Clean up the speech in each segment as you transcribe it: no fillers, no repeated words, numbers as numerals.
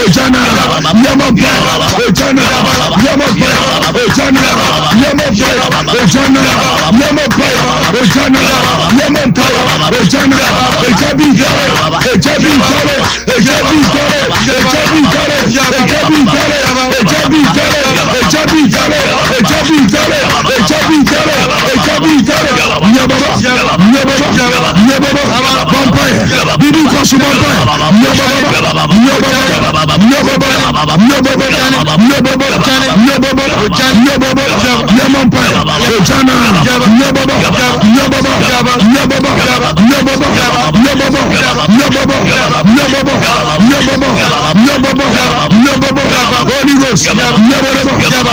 Ojana, Yamampa, Ojana, Yamampa, Ojana, Yamampa, Ojana, Yamampa, Ojana, Yamampa, Ojana, Ejabi Jare, Ejabi Jare, Ejabi Jare, Ejabi Jare, Ejabi Jare, Ejabi Jare, Ejabi Jare, Ejabi Jare, Ejabi Jare, Ejabi Jare, Yababa, Yababa, Yababa, Vampire, Bibi Kosu Vampire, Yababa, Yababa, Yababa, Yababa, Yababa, Yababa, Yababa, Yamampa, Ojana, Yababa, Yababa, Yababa, Yababa, Yababa, Yababa, Yababa, Yababa, Yababa, Yababa, Holy Ghost, Yababa,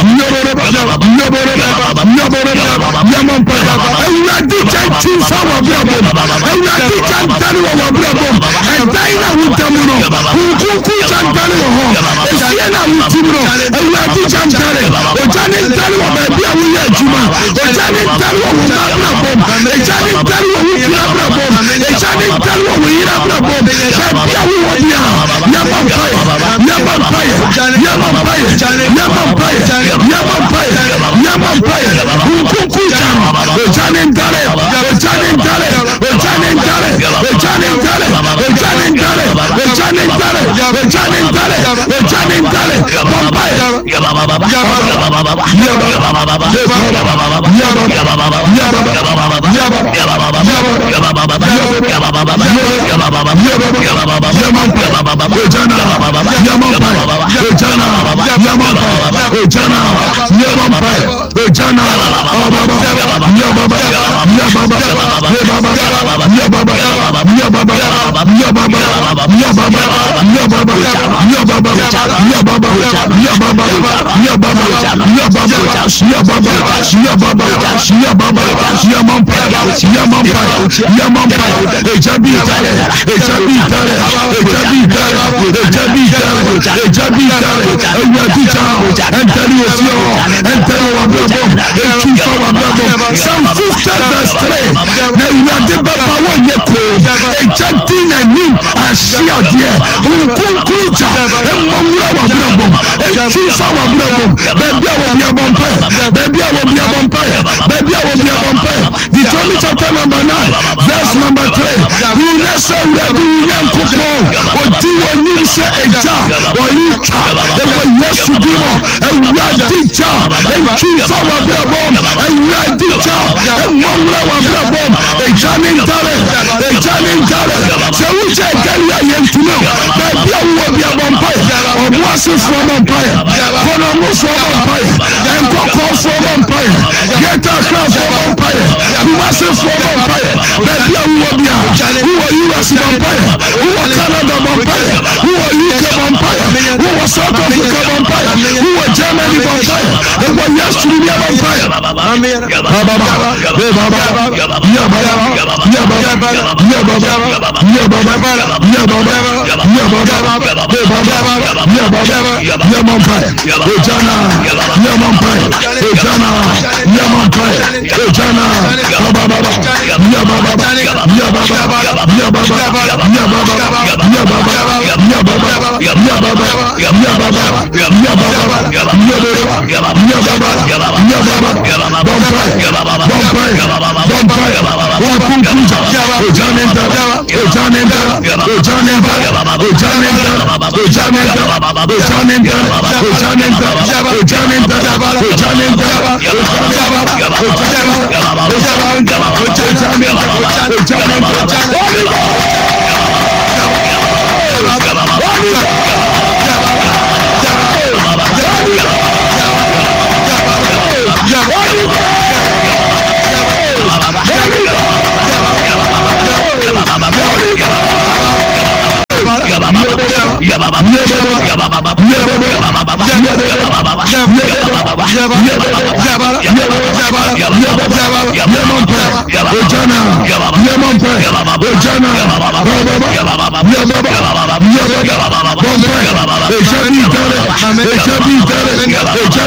Yababa, Yamampa, and I did choose our brother, and I did tell our brother, and Dina with Tamuno, who could tell and Siena with Timuro, and I did tell or Janet Talwa, baby, we are Juma, or Janet Talwa, who are Brabom, and Janet Talwa, who are Brabom, and Janet Talwa, we are Brabom, Yamampire, Yamampire, Yamampire, Yamampire, Yamampire, Yamampire, who could tell Janet Tale, Janet Tale, Janet Tale, Janet Tale, Janet Tale, Janet Tale, Janet Tale, Janet Tale, Vampire, Deuteronomy chapter number 9, verse number 3. You listen where do you or do you say a job or you and when yes to do and we are teacher and choose our brother and we are teacher and one level brother a jamming talent so we say Galia to know that there will be a vampire or masses from vampire Konomus from vampire and Coco from vampire get a class from vampire masses from vampire that there will be who are you as vampire who are Canada vampire who are UK vampire who are South Africa vampire who are Germany vampire and what yes to be a vampire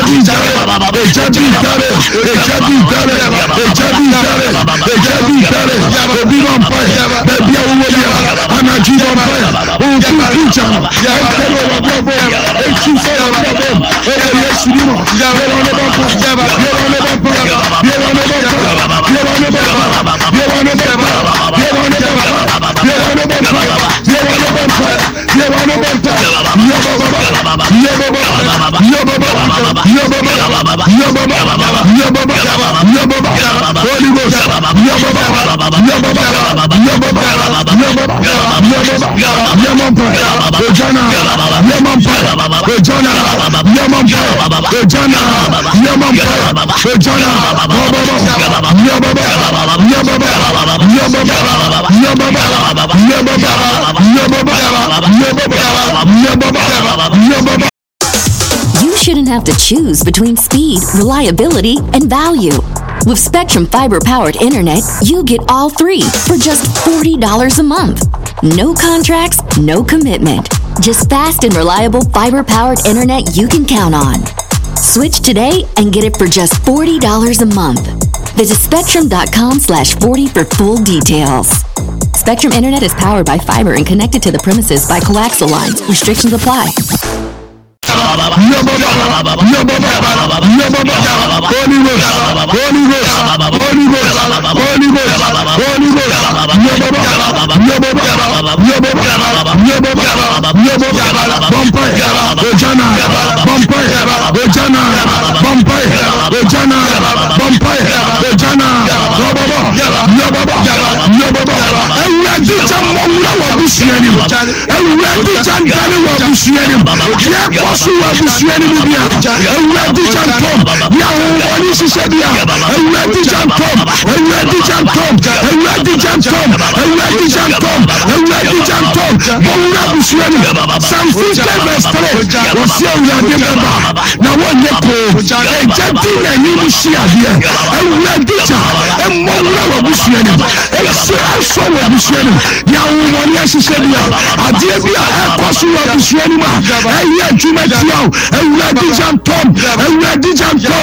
You shouldn't have to choose between speed, reliability, and value. With Spectrum Fiber-powered internet, you get all three for just $40 a month. No contracts, no commitment. Just fast and reliable fiber-powered internet you can count on. Switch today and get it for just $40 a month. Visit spectrum.com/40 for full details. Spectrum Internet is powered by fiber and connected to the premises by coaxial lines. Restrictions apply.